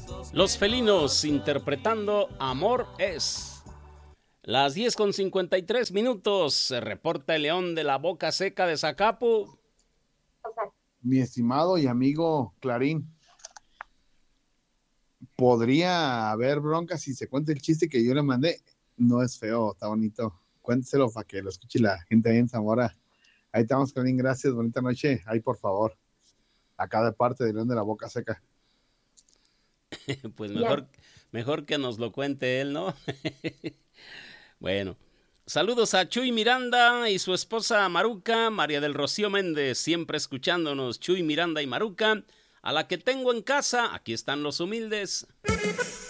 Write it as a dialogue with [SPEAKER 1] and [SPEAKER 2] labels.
[SPEAKER 1] Los Felinos interpretando Amor es. Las 10:53. Se reporta el león de la boca seca de Zacapu.
[SPEAKER 2] Mi estimado y amigo Clarín, podría haber bronca si se cuenta el chiste que yo le mandé. No es feo, está bonito. Cuénteselo para que lo escuche la gente ahí en Zamora. Ahí estamos, Clarín, gracias, bonita noche. Ahí, por favor, acá de parte del león de la boca seca.
[SPEAKER 1] Pues mejor que nos lo cuente él, ¿no? Bueno, saludos a Chuy Miranda y su esposa Maruca, María del Rocío Méndez, siempre escuchándonos, Chuy Miranda y Maruca. A la que tengo en casa, aquí están los humildes.